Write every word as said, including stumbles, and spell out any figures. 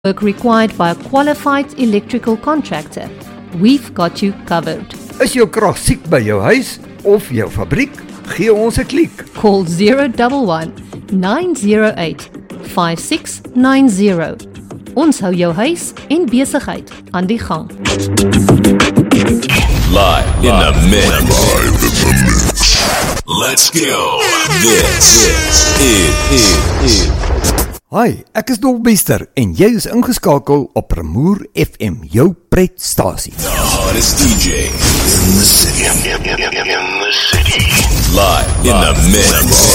Work required by a qualified electrical contractor. We've got you covered. Is jou krag siek by jou huis of jou fabriek? Gee ons 'n klik. Call zero one one, nine zero eight, five six nine zero. Ons hou jou huis en besigheid aan die gang. Live in the mix. Let's go. This is, is, is. Hi, ek is Dolbester en jy is ingeskakel op Remoer F M, jou pretstasie. The hottest D J in the city. In, in, in, in the city. Live in the mix.